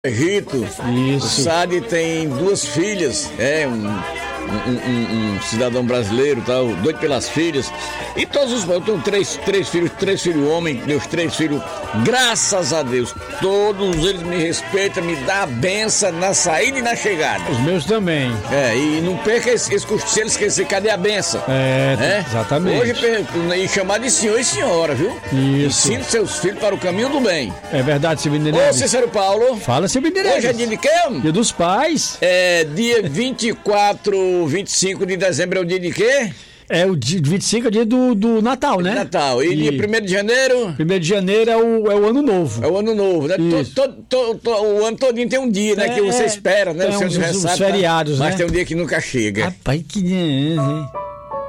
Egito. O Isso. Sadi tem duas filhas, um cidadão brasileiro, tal, doido pelas filhas. E todos os. Eu tenho três filhos homens, meus três filhos, graças a Deus, todos eles me respeitam, me dão a benção na saída e na chegada. Os meus também. E não perca esse costume, se eles esquecer, cadê a benção? Exatamente. Hoje, e chamar de senhor e senhora, viu? Isso. Ensine seus filhos para o caminho do bem. É verdade, Silvio Ô, Neves. Cícero Paulo. Fala, Silvio Neves. Hoje é dia de quê? Dia dos Pais. Dia 24, 25 de dezembro é o dia de quê? É o dia 25 é o dia do Natal, né? Natal. E dia 1º de janeiro? 1º de janeiro é o Ano Novo. É o Ano Novo, né? O ano todinho tem um dia, né? Que você espera, né? Tem Os seus os feriados, mas né? tem um dia que nunca chega. Rapaz, que...